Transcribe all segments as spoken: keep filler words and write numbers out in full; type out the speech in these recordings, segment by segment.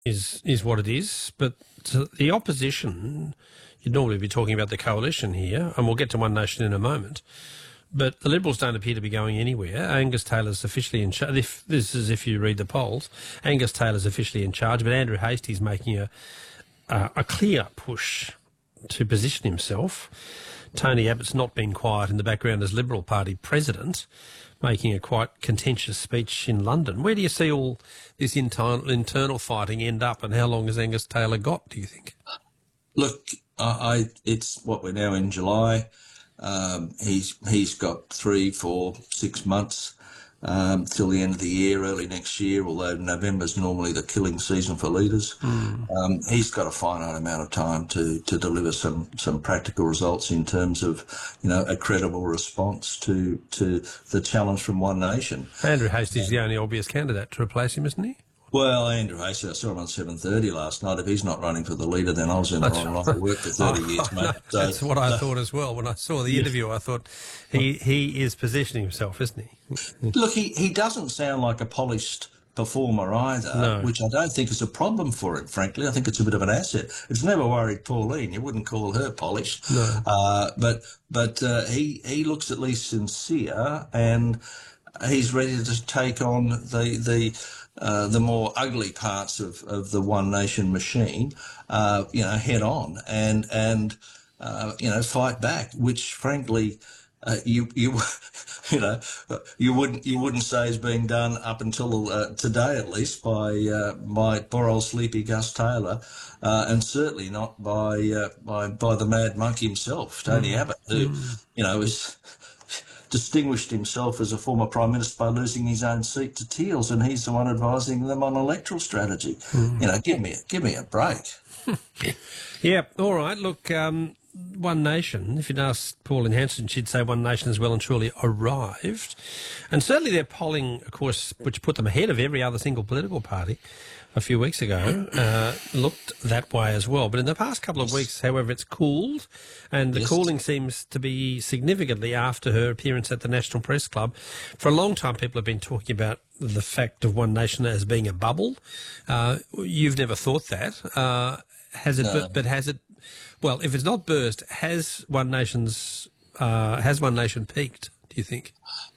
is is what it is. But the opposition, you'd normally be talking about the coalition here, and we'll get to One Nation in a moment. But the Liberals don't appear to be going anywhere. Angus Taylor's officially in charge. If, this is if you read the polls. Angus Taylor's officially in charge, but Andrew Hastie's making a, a, a clear push to position himself. Tony Abbott's not been quiet in the background as Liberal Party president, making a quite contentious speech in London. Where do you see all this internal, internal fighting end up, and how long has Angus Taylor got, do you think? Look, I, I it's what we're now in July. Um, he's he's got three, four, six months um, till the end of the year, early next year, although November's normally the killing season for leaders. Mm. Um, he's got a finite amount of time to, to deliver some, some practical results in terms of, you know, a credible response to, to the challenge from One Nation. Andrew Hastie's the only obvious candidate to replace him, isn't he? Well, Andrew Hastie, I saw him on seven thirty last night. If he's not running for the leader, then I was in the wrong line. I worked for thirty years, mate. No, so, that's what I so, thought as well. When I saw the interview, I thought he, he is positioning himself, isn't he? Look, he, he doesn't sound like a polished performer either, no. which I don't think is a problem for him, frankly. I think it's a bit of an asset. It's never worried Pauline. You wouldn't call her polished. No. Uh, but but uh, he, he looks at least sincere, and he's ready to take on the... the Uh, the more ugly parts of, of the One Nation machine, uh, you know, head on and and uh, you know, fight back. Which, frankly, uh, you you you know, you wouldn't you wouldn't say is being done up until uh, today, at least, by uh, by poor old sleepy Gus Taylor, uh, and certainly not by uh, by by the mad monk himself, Tony mm. Abbott, who mm. you know is. distinguished himself as a former Prime Minister by losing his own seat to Teals, and he's the one advising them on electoral strategy. Mm. You know, give me, give me a break. Yeah, all right. Look, um, One Nation, if you'd asked Pauline Hanson, she'd say One Nation has well and truly arrived. And certainly their polling, of course, which put them ahead of every other single political party a few weeks ago, uh, looked that way as well. But in the past couple of weeks, however, it's cooled, and the yes. cooling seems to be significantly after her appearance at the National Press Club. For a long time, people have been talking about the fact of One Nation as being a bubble. Uh, you've never thought that. Uh, has it, no. but has it, well, if it's not burst, has One Nation's, uh, has One Nation peaked, do you think?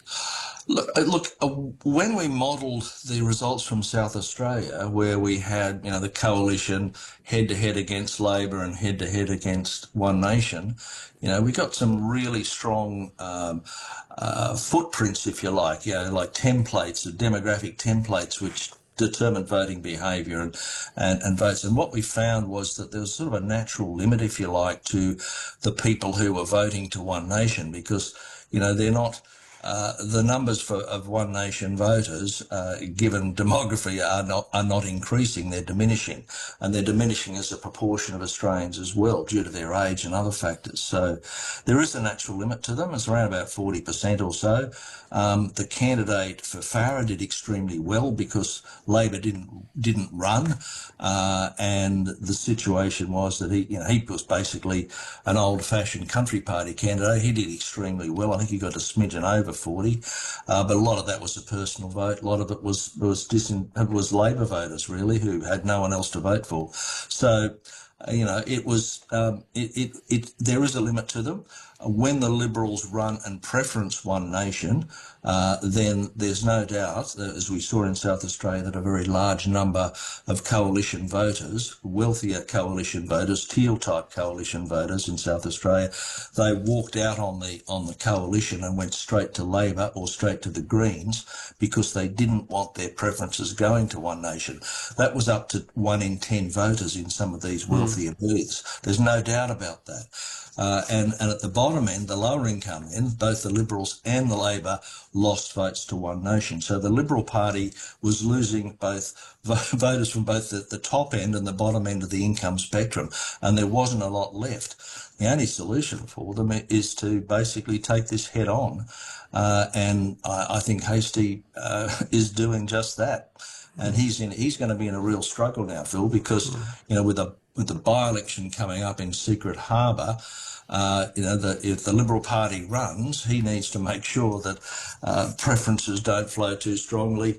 Look, look uh, when we modelled the results from South Australia, where we had, you know, the coalition head-to-head against Labor and head-to-head against One Nation, you know, we got some really strong um, uh, footprints, if you like, you know, like templates, demographic templates, which determined voting behaviour and, and, and votes. And what we found was that there was sort of a natural limit, if you like, to the people who were voting to One Nation because, you know, they're not... Uh, the numbers for, of One Nation voters, uh, given demography, are not are not increasing. They're diminishing, and they're diminishing as a proportion of Australians as well, due to their age and other factors. So there is a natural limit to them. It's around about forty percent or so. Um, the candidate for Farah did extremely well because Labor didn't didn't run, uh, and the situation was that he, you know, he was basically an old-fashioned country party candidate. He did extremely well. I think he got a smidgen over forty, uh, but a lot of that was a personal vote. A lot of it was was disin- was Labor voters really who had no one else to vote for. So, uh, you know, it was um, it, it it there is a limit to them. When the Liberals run and preference One Nation, uh, then there's no doubt, that, as we saw in South Australia, that a very large number of coalition voters, wealthier coalition voters, Teal-type coalition voters in South Australia, they walked out on the on the coalition and went straight to Labor or straight to the Greens because they didn't want their preferences going to One Nation. That was up to one in ten voters in some of these wealthier mm. booths. There's no doubt about that. Uh, and, and at the bottom end, the lower income end, both the Liberals and the Labor lost votes to One Nation. So the Liberal Party was losing both voters from both the, the top end and the bottom end of the income spectrum, and there wasn't a lot left. The only solution for them is to basically take this head on, uh, and I, I think Hastie uh, is doing just that. And he's in. He's going to be in a real struggle now, Phil, because you know with a with the by-election coming up in Secret Harbour, uh, you know, the, if the Liberal Party runs, he needs to make sure that uh, preferences don't flow too strongly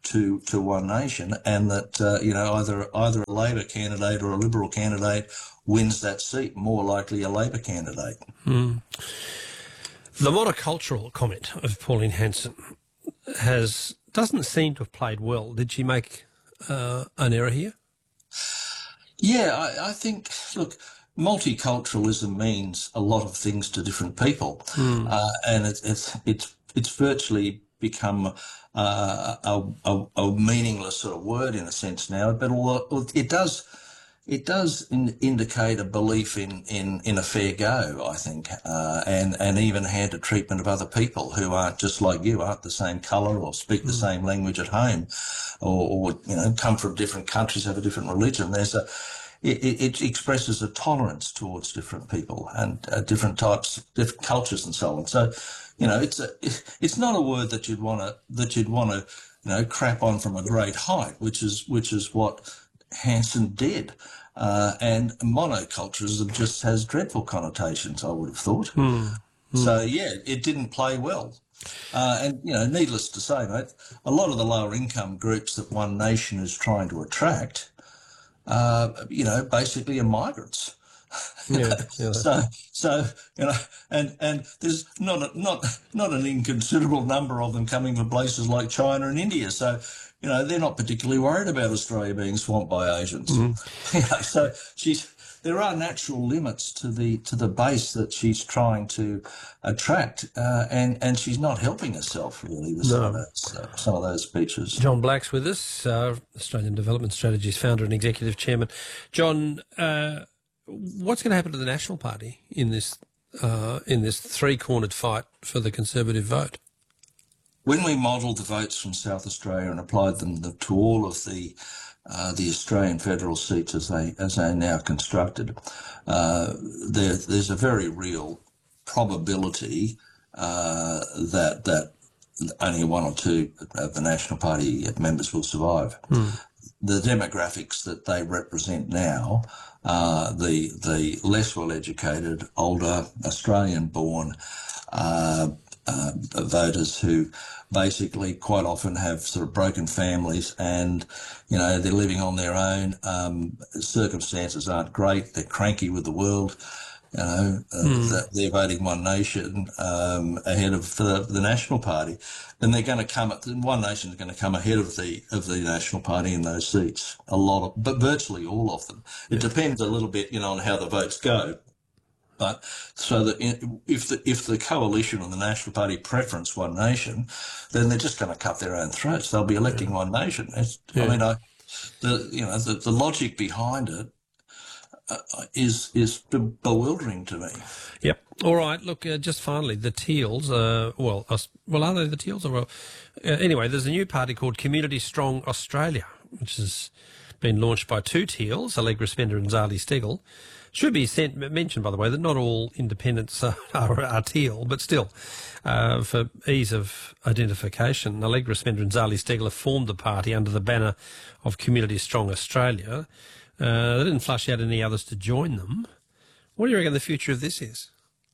to to One Nation, and that uh, you know either either a Labor candidate or a Liberal candidate wins that seat, more likely a Labor candidate. Mm. The monocultural comment of Pauline Hanson has doesn't seem to have played well. Did she make uh, an error here? Yeah, I, I think, look, multiculturalism means a lot of things to different people, mm. uh, and it's it's it's it's virtually become uh, a, a, a meaningless sort of word in a sense now. But although it does it does in, indicate a belief in, in, in a fair go, I think, uh, and and even handed treatment of other people who aren't just like you, aren't the same colour or speak mm. the same language at home, or, or you know come from different countries, have a different religion. There's a It, it expresses a tolerance towards different people and uh, different types, different cultures, and so on. So, you know, it's a, it's not a word that you'd want to that you'd want to, you know, crap on from a great height, which is which is what Hanson did. Uh, and monoculturalism just has dreadful connotations, I would have thought. Mm. Mm. So yeah, it didn't play well. Uh, and you know, needless to say, mate, a lot of the lower income groups that One Nation is trying to attract. Uh, you know, basically are migrants. Yeah, yeah. so, so you know, and and there's not a, not not an inconsiderable number of them coming from places like China and India. So, you know, they're not particularly worried about Australia being swamped by Asians. Mm-hmm. You know, so she's there are natural limits to the to the base that she's trying to attract, uh, and and she's not helping herself really with no. some of those uh, some of those speeches. John Black's with us, uh, Australian Development Strategies founder and executive chairman. John, uh, what's going to happen to the National Party in this uh, in this three-cornered fight for the Conservative vote? When we modelled the votes from South Australia and applied them to all of the Uh, the Australian federal seats as they as they are now constructed, uh, there, there's a very real probability uh, that that only one or two of the National Party members will survive. Hmm. The demographics that they represent now, uh, the the less well educated, older, Australian-born uh, uh, voters who basically quite often have sort of broken families and, you know, they're living on their own. Um, circumstances aren't great. They're cranky with the world. You know, uh, mm. they're voting One Nation um, ahead of the, the National Party, and they're going to come. One Nation is going to come ahead of the of the National Party in those seats. A lot of, but virtually all of them. It yeah. depends a little bit, you know, on how the votes go. But so that if the if the coalition and the National Party preference One Nation, then they're just going to cut their own throats. They'll be electing yeah. One Nation. Yeah. I mean, I, the you know the, the logic behind it uh, is is bewildering to me. Yep. All right. Look, uh, just finally, the Teals. Uh, well, uh, well, are they the Teals? Or well, uh, anyway, there's a new party called Community Strong Australia, which has been launched by two Teals, Allegra Spender and Zali Steggall. Should be sent, mentioned, by the way, that not all independents are, are, are teal, but still, uh, for ease of identification, Allegra Spender and Zali Steggall have formed the party under the banner of Community Strong Australia. Uh, they didn't flush out any others to join them. What do you reckon the future of this is?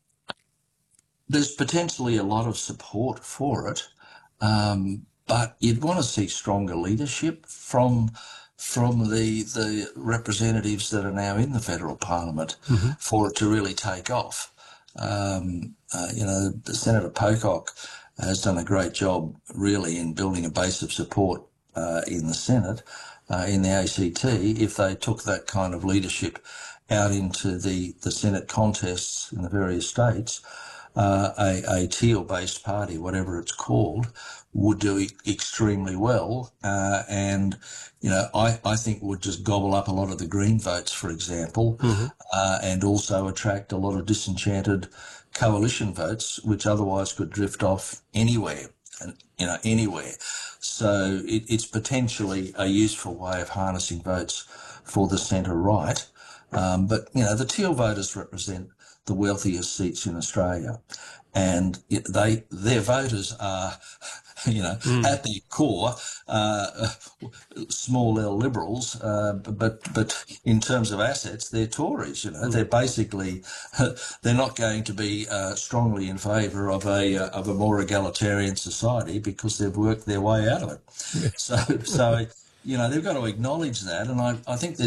There's potentially a lot of support for it, um, but you'd want to see stronger leadership from from the the representatives that are now in the federal parliament mm-hmm. for it to really take off. Um, uh, you know, Senator Pocock has done a great job really in building a base of support uh, in the Senate, uh, in the A C T. If they took that kind of leadership out into the, the Senate contests in the various states, uh, a, a teal-based party, whatever it's called, would do extremely well, uh, and you know I, I think would just gobble up a lot of the Green votes, for example, mm-hmm. uh, and also attract a lot of disenchanted coalition votes, which otherwise could drift off anywhere, and you know anywhere. So it, it's potentially a useful way of harnessing votes for the centre right. Um, but you know the Teal voters represent the wealthiest seats in Australia, and it, they their voters are you know, mm. at their core, uh, small L Liberals, uh, but but in terms of assets, they're Tories. You know, mm. they're basically they're not going to be uh, strongly in favour of a uh, of a more egalitarian society because they've worked their way out of it. Yeah. So so. You know, they've got to acknowledge that, and I, I think there's